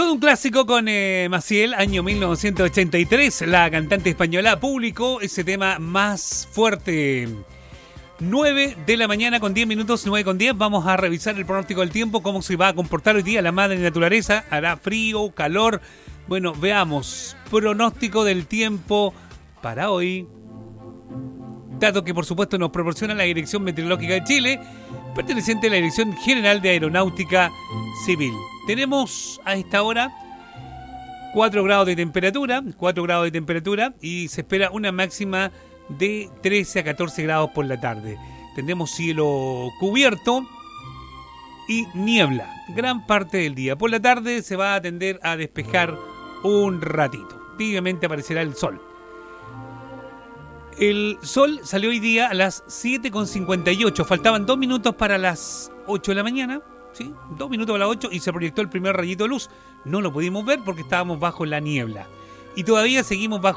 Todo un clásico con Maciel, año 1983. La cantante española publicó ese tema Más Fuerte. 9 de la mañana con 10 minutos, 9 con 10. Vamos a revisar el pronóstico del tiempo, cómo se va a comportar hoy día la madre naturaleza. Hará frío, calor. Bueno, veamos. Pronóstico del tiempo para hoy. Dato que por supuesto nos proporciona la Dirección Meteorológica de Chile, perteneciente a la Dirección General de Aeronáutica Civil. Tenemos a esta hora 4 grados de temperatura y se espera una máxima de 13 a 14 grados por la tarde. Tendremos cielo cubierto y niebla gran parte del día. Por la tarde se va a tender a despejar un ratito. Típicamente aparecerá el sol. El sol salió hoy día a las 7:58. Faltaban 2 minutos para las 8 de la mañana. ¿Sí? 2 minutos a las 8 y se proyectó el primer rayito de luz. No lo pudimos ver porque estábamos bajo la niebla. Y todavía seguimos bajo